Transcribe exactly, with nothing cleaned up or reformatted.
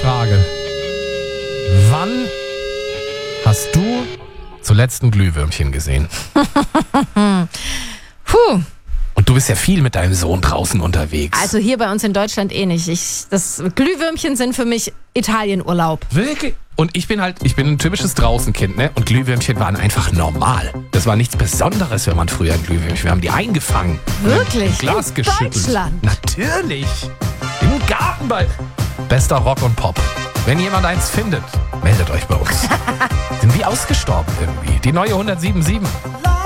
Frage. Wann hast du zuletzt ein Glühwürmchen gesehen? Puh. Und du bist ja viel mit deinem Sohn draußen unterwegs. Also hier bei uns in Deutschland eh nicht. Ich, das Glühwürmchen sind für mich Italienurlaub. Wirklich? Und ich bin halt, ich bin ein typisches Draußenkind, ne? Und Glühwürmchen waren einfach normal. Das war nichts Besonderes, wenn man früher ein Glühwürmchen, wir haben die eingefangen. Wirklich? Im Glas In geschüttelt. Deutschland? Natürlich. Im Garten bei bester Rock und Pop. Wenn jemand eins findet, meldet euch bei uns. Sind wie ausgestorben irgendwie. Die neue hundertsieben Komma sieben.